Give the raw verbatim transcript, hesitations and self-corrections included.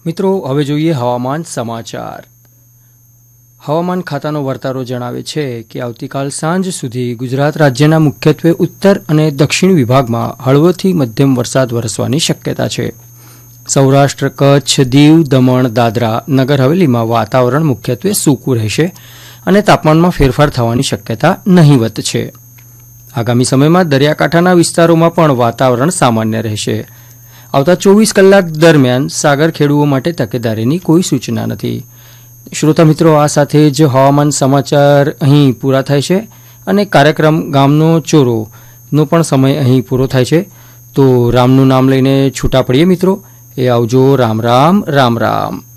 મિત્રો, હવે જોઈએ હવામાન સમાચાર. હવામાન ખાતાનો વર્તારો જણાવે છે કે આવતીકાલ સાંજ સુધી ગુજરાત રાજ્યના મુખ્યત્વે ઉત્તર અને દક્ષિણ વિભાગમાં હળવોથી મધ્યમ વરસાદ વરસવાની શક્યતા છે. સૌરાષ્ટ્ર, કચ્છ, દીવ, દમણ, દાદરા, નગર હવેલીમાં વાતાવરણ મુખ્યત્વે સૂકું રહેશે અને તાપમાનમાં ફેરફાર થવાની શક્યતા નહીવત છે. આગામી સમયમાં દરિયાકાંઠાના વિસ્તારોમાં પણ વાતાવરણ સામાન્ય રહેશે. આવતા ચોવીસ કલાક દરમિયાન સાગર ખેડૂઓ માટે તકેદારીની કોઈ સૂચના નથી. શ્રોતા મિત્રો, આ સાથે જ હવામાન સમાચાર અહીં પૂરા થાય છે અને કાર્યક્રમ ગામનો ચોરોનો પણ સમય અહીં પૂરો થાય છે. તો રામનું નામ લઈને છૂટા પડીએ મિત્રો. એ આવજો. રામ રામ રામ રામ.